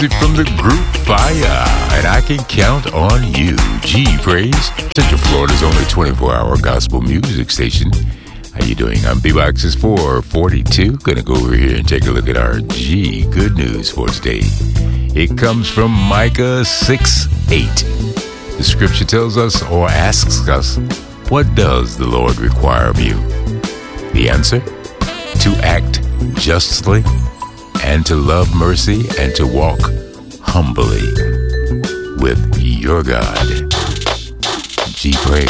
From the group Fire, and I can count on you. G Praise, Central Florida's only 24-hour gospel music station. How you doing? I'm B-Box's 442. Gonna go over here and take a look at our G good news for today. It comes from Micah 6:8. The scripture tells us or asks us, what does the Lord require of you? The answer? To act justly, and to love mercy, and to walk humbly with your God. G Praise.